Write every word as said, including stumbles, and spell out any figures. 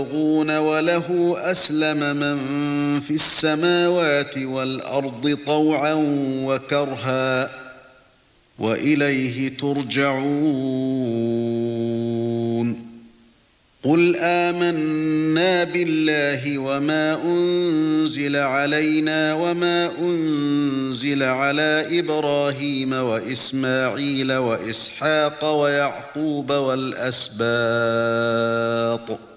وله أسلم من في السماوات والأرض طوعا وكرها وإليه ترجعون قل آمنا بالله وما أنزل علينا وما أنزل على إبراهيم وإسماعيل وإسحاق ويعقوب والأسباط